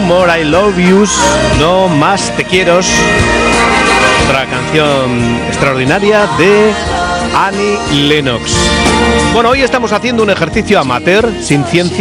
More I Love Yous, no más te quiero. Otra canción extraordinaria de Annie Lennox. Bueno, hoy estamos haciendo un ejercicio amateur, sin ciencia.